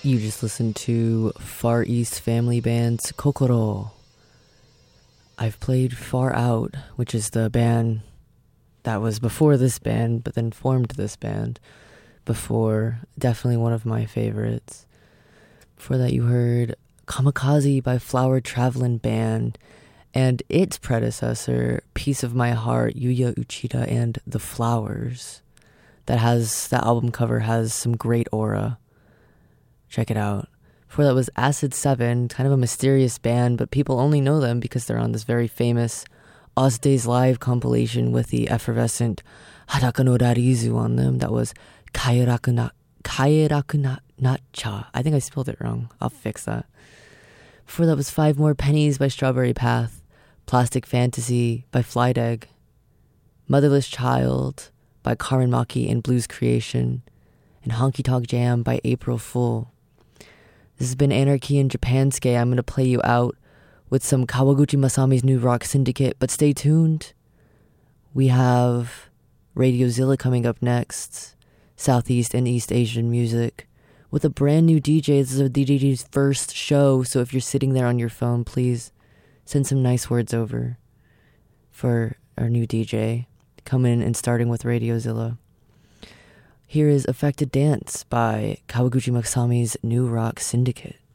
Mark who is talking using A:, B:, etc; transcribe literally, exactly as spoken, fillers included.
A: You just listened to Far East Family Band's Kokoro. I've played Far Out, which is the band that was before this band, but then formed this band before. Definitely one of my favorites. Before that, you heard Kamikaze by Flower Travelin' Band and its predecessor, Piece of My Heart, Yuya Uchida and The Flowers. That has, that album cover has some great aura. Check it out. Before that was Acid seven, kind of a mysterious band, but people only know them because they're on this very famous Oz Days Live compilation with the effervescent Hadaka no Darizu on them. That was Kairaku na, Kairaku na, Nacha. I think I spelled it wrong. I'll fix that. Before that was Five More Pennies by Strawberry Path, Plastic Fantasy by Flight Egg, Motherless Child by Carmen Maki and Blues Creation, and Honky Tonk Jam by April Fool. This has been Anarchy in Japanske. I'm going to play you out with some Kawaguchi Masami's New Rock Syndicate, but stay tuned. We have Radio Zilla coming up next, Southeast and East Asian music, with a brand new D J. This is a D J's first show, so if you're sitting there on your phone, please send some nice words over for our new D J, coming and starting with Radio Zilla. Here is Affected Dance by Kawaguchi Masami's New Rock Syndicate.